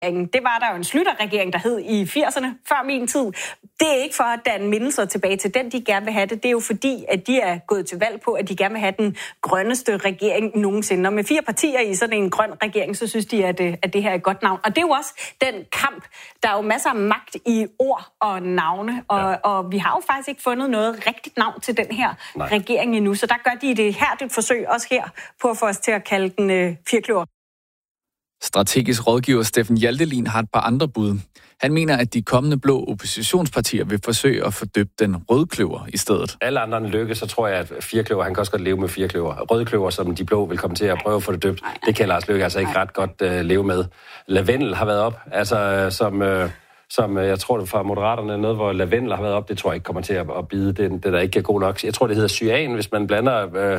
Det var der jo en Schlüter-regering, der hed i 80'erne, før min tid. Det er ikke for at danne mindelser tilbage til den, de gerne vil have det. Det er jo fordi, at de er gået til valg på, at de gerne vil have den grønneste regering nogensinde. Og med 4 partier i sådan en grøn regering, så synes de, at det her er et godt navn. Og det er jo også den kamp. Der er jo masser af magt i ord og navne. Og vi har jo faktisk ikke fundet noget rigtigt navn til den her regering endnu. Så der gør de det her et forsøg også her på at få os til at kalde den firkløver. Strategisk rådgiver Steffen Hjaltelin har et par andre bud. Han mener, at de kommende blå oppositionspartier vil forsøge at fordøbe den rødkløver i stedet. Alle andre lykkes, så tror jeg, at firkløver, han kan også godt leve med firkløver. Rødkløver, som de blå vil komme til at prøve at få det døbt, det kan Lars Løkke altså ikke ret godt leve med. Lavendel har været op, altså som jeg tror det fra Moderaterne, noget hvor lavendel har været op, det tror jeg ikke kommer til at bide. Det der ikke er god nok. Jeg tror, det hedder cyan, hvis man blander...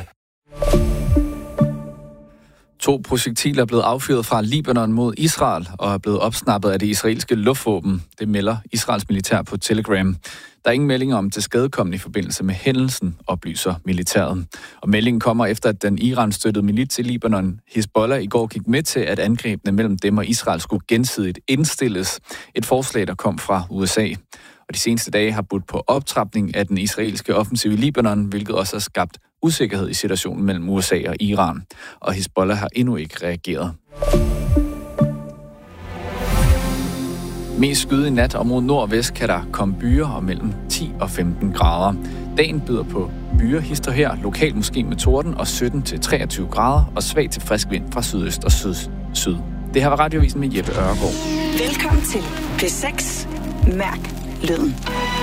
2 projektiler er blevet affyret fra Libanon mod Israel og er blevet opsnappet af det israelske luftvåben. Det melder Israels militær på Telegram. Der er ingen meldinger om tilskadekomne i forbindelse med hændelsen, oplyser militæret. Og meldingen kommer efter, at den Iran-støttede milits i Libanon, Hezbollah, i går gik med til, at angrebene mellem dem og Israel skulle gensidigt indstilles. Et forslag, der kom fra USA. Og de seneste dage har budt på optrapning af den israelske offensiv i Libanon, hvilket også har skabt usikkerhed i situationen mellem USA og Iran. Og Hezbollah har endnu ikke reageret. Mest skyde i nat og mod nord og vest kan der komme byger og mellem 10 og 15 grader. Dagen byder på byger hister her, lokalt måske med torden og 17-23 grader og svag til frisk vind fra sydøst og syd. Det her var Radioavisen med Jeppe Ørgaard. Velkommen til P6. Mærk lyden.